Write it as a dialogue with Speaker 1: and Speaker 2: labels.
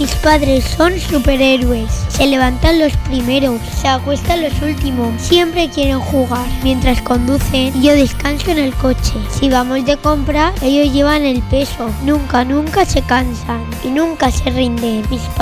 Speaker 1: Mis padres son superhéroes. Se levantan los primeros, se acuestan los últimos. Siempre quieren jugar mientras conducen y yo descanso en el coche. Si vamos de compra, ellos llevan el peso. Nunca se cansan y nunca se rinden. Mis